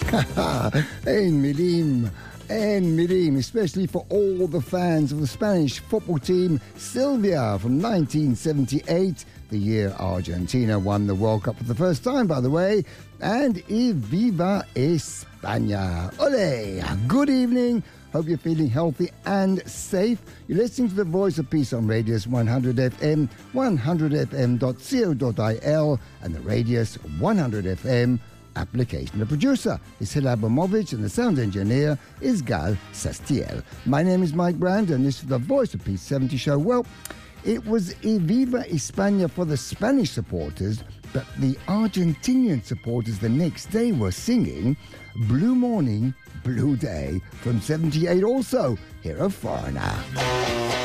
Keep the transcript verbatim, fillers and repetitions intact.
En milim, en milim, especially for all the fans of the Spanish football team Silvia from nineteen seventy-eight, the year Argentina won the World Cup for the first time, by the way. And y viva España. Ole! Good evening. Hope you're feeling healthy and safe. You're listening to the Voice of Peace on Radius one hundred F M, one hundred F M dot co dot I L, and the Radius one hundred F M application. The producer is Hila Abramovich, and the sound engineer is Gal Sastiel. My name is Mike Brand, and this is the Voice of Peace seventy show. Well, it was Y Viva España for the Spanish supporters, but the Argentinian supporters the next day were singing Blue Morning, Blue Day from seventy-eight also. Here a foreigner.